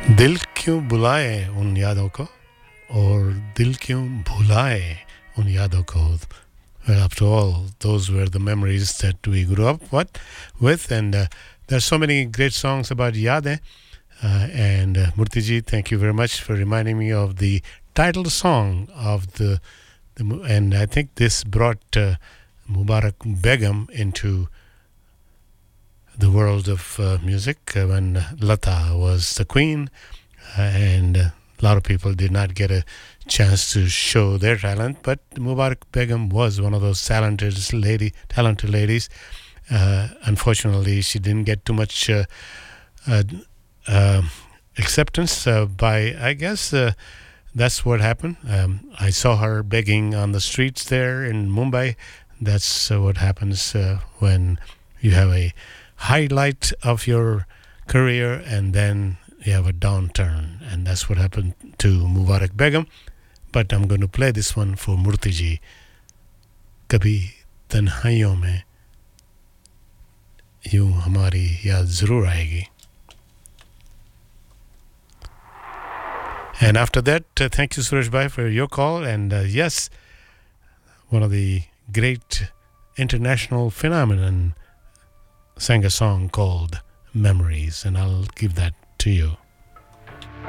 दिल क्यों बुलाए उन यादों को और दिल क्यों भुलाए उन यादों को. Well, after all, those were the memories that we grew up with, and there's so many great songs about Yade. And Murthy ji, thank you very much for reminding me of the title song of and I think this brought Mubarak Begum into the world of music when Lata was the queen, and a lot of people did not get a chance to show their talent, but Mubarak Begum was one of those talented ladies. Unfortunately, she didn't get too much uh, uh, acceptance by, I guess, that's what happened. I saw her begging on the streets there in Mumbai. That's what happens when you have a highlight of your career and then you have a downturn, and that's what happened to Mubarak Begum. But I'm going to play this one for Murthy ji. कभी तन्हाइयों में यूं हमारी याद ज़रूर आएगी. And after that, thank you, Suresh Bhai, for your call. And yes, one of the great international phenomenon sang a song called Memories, and I'll give that to you.